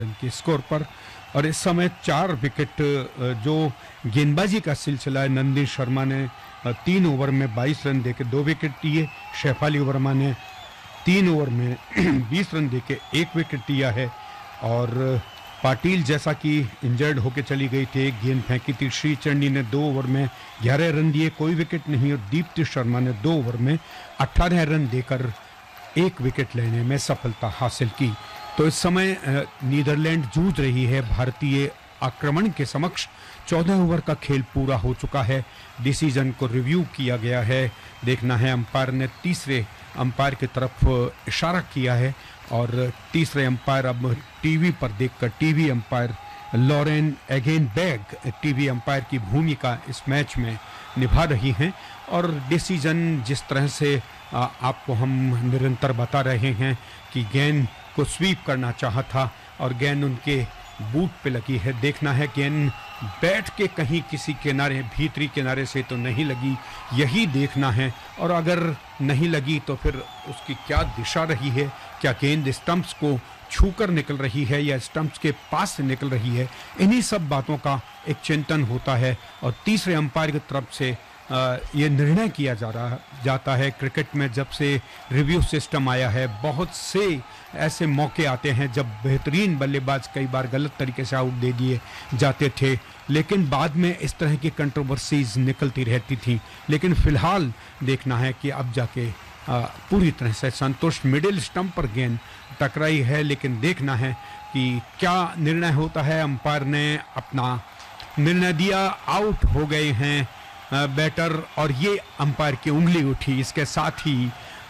Run के score पर। और इस समय 4 विकेट जो गेंदबाजी का सिलसिला है, नंदी शर्मा ने 3 ओवर में 22 रन देके 2 विकेट लिए। शेफाली वर्मा ने 3 ओवर में 20 रन देके 1 विकेट लिया है। और पाटिल जैसा कि इंजर्ड होके चली गई थी, एक गेंद फेंकी थी। श्री चंडी ने 2 ओवर में 11 रन दिए, कोई विकेट नहीं। और दीप्ति शर्मा ने 2 ओवर में 18 रन देकर 1 विकेट लेने में सफलता हासिल की। तो इस समय नीदरलैंड जूझ रही है भारतीय आक्रमण के समक्ष। 14 ओवर का खेल पूरा हो चुका है। डिसीजन को रिव्यू किया गया है, देखना है। अंपायर ने तीसरे अंपायर की तरफ इशारा किया है और तीसरे अंपायर अब टीवी पर देखकर, TV umpire Lauren एगेनबैग TV umpire की भूमिका इस मैच में निभा रही हैं। और डिसीजन जिस तरह से आपको हम निरंतर बता रहे हैं कि गेंद को स्वीप करना चाहा था और गेंद उनके बूट पे लगी है। देखना है गेंद बैट के कहीं किसी किनारे, भीतरी किनारे से तो नहीं लगी, यही देखना है। और अगर नहीं लगी तो फिर उसकी क्या दिशा रही है, क्या गेंद स्टंप्स को छूकर निकल रही है या स्टंप्स के पास से निकल रही है, इन्हीं सब बातों का एक चिंतन होता है। और तीसरे अंपायर की तरफ से ये निर्णय किया जाता है। क्रिकेट में जब से रिव्यू सिस्टम आया है, बहुत से ऐसे मौके आते हैं जब बेहतरीन बल्लेबाज कई बार गलत तरीके से आउट दे दिए जाते थे, लेकिन बाद में इस तरह की कंट्रोवर्सीज निकलती रहती थी। लेकिन फिलहाल देखना है कि अब जाके पूरी तरह से संतुष्ट, मिडिल स्टंप पर गेंद टकराई है, लेकिन देखना है कि क्या निर्णय होता है। अंपायर ने अपना निर्णय दिया, आउट हो गए हैं बैटर और ये अंपायर की उंगली उठी। इसके साथ ही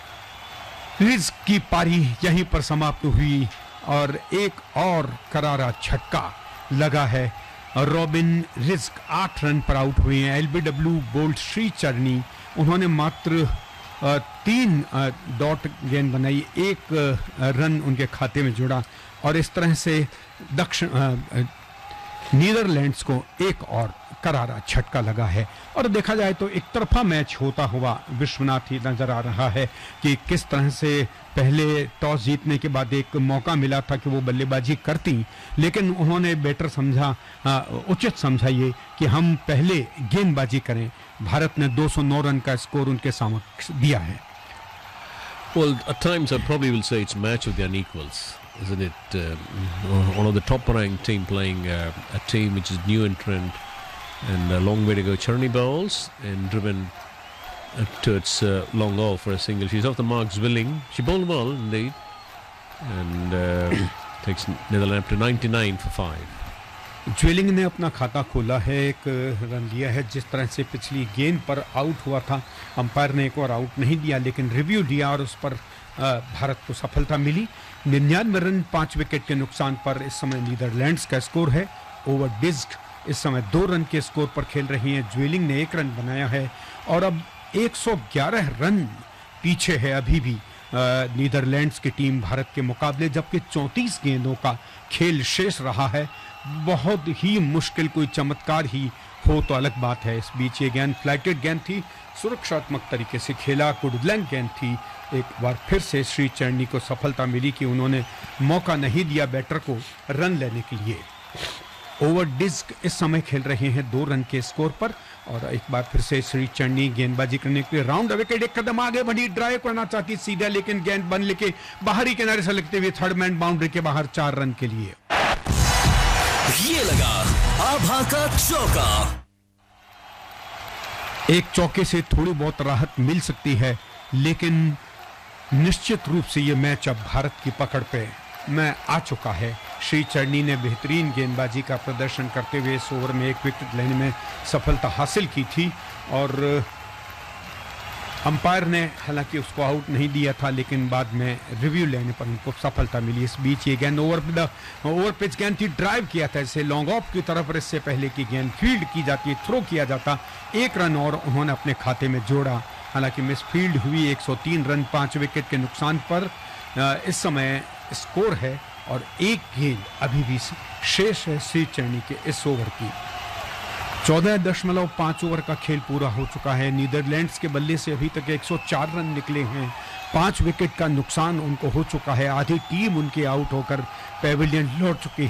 रिज्क की पारी यहीं पर समाप्त हुई और एक और करारा झटका लगा है। रॉबिन रिज्क 8 रन पर आउट हुए हैं। एलबीडब्ल्यू बोल्ट श्री चरनी, उन्होंने मात्र 3 डॉट गेंद बनाई, 1 रन उनके खाते में जुड़ा और इस तरह से नीदरलैंड्स को एक और करारा झटका लगा है। और देखा जाए तो एक तरफा मैच होता हुआ विश्वनाथ ही नजर आ रहा है कि किस तरह से पहले टॉस जीतने के बाद एक मौका मिला था कि वो बल्लेबाजी करती, लेकिन उन्होंने बेटर समझा, उचित समझा ये कि हम पहले गेंदबाजी करें। भारत ने 209 रन का स्कोर उनके समक्ष दिया है। Well, at times I probably will say it's match of the unequals, isn't it? One of the top-ranked team playing a team which is new entrant and a long way to go. Charni bowls and driven towards long off for a single. She's off the mark, Zwilling. She bowled well indeed and takes Netherlands to 99 for 5. ज्वेलिंग ने अपना खाता खोला है, 1 run लिया है। जिस तरह से पिछली गेंद पर आउट हुआ था, अंपायर ने एक और आउट नहीं दिया लेकिन रिव्यू दिया और उस पर भारत को सफलता मिली। 99 रन 5 विकेट के नुकसान पर इस समय नीदरलैंड्स का स्कोर है। ओवर डिस्क इस समय 2 रन के स्कोर पर खेल रही हैं। ज्वेलिंग ने 1 रन बनाया है और अब 111 रन पीछे है अभी भी नीदरलैंड्स की टीम भारत के मुकाबले, जबकि 34 गेंदों का खेल शेष रहा है। बहुत ही मुश्किल, कोई चमत्कार ही हो तो अलग बात है। इस बीच ये गेंद फ्लाइटेड गेंद थी, सुरक्षात्मक तरीके से खेला, गुडलैंड गेंद थी। एक बार फिर से श्री चरनी को सफलता मिली कि उन्होंने मौका नहीं दिया बैटर को रन लेने के लिए। ओवर डिस्क इस समय खेल रहे हैं 2 रन के स्कोर पर और एक बार फिर से श्री चरनी गेंदबाजी करने के लिए राउंड विकेट, एक कदम आगे बढ़ी, ड्राइव करना चाहती सीधा, लेकिन गेंद बन लेके बाहरी किनारे से लगते हुए थर्ड मैन बाउंड्री के बाहर 4 रन के लिए। ये लगा आभा का चौका। एक चौके से थोड़ी बहुत राहत मिल सकती है, लेकिन निश्चित रूप से ये मैच अब भारत की पकड़ पे में आ चुका है। श्री चरनी ने बेहतरीन गेंदबाजी का प्रदर्शन करते हुए इस ओवर में 1 विकेट लेने में सफलता हासिल की थी और अंपायर ने हालांकि उसको आउट नहीं दिया था, लेकिन बाद में रिव्यू लेने पर उनको सफलता मिली। इस बीच ये गेंद ओवर पिच गेंद थी, ड्राइव किया था इसे लॉन्ग ऑफ की तरफ और इससे पहले की गेंद फील्ड की जाती, थ्रो किया जाता। 1 रन और उन्होंने अपने खाते में जोड़ा, हालांकि मिस फील्ड हुई। 103 रन 5 विकेट के नुकसान पर इस समय स्कोर है और 1 गेंद अभी भी शेष है श्री चरनी के इस ओवर की। 14.5 ओवर का खेल पूरा हो चुका है। नीदरलैंड्स के बल्ले से अभी तक 104 रन निकले हैं 5 विकेट का नुकसान उनको हो चुका है। आधी टीम उनकी आउट होकर पेविलियन लौट चुकी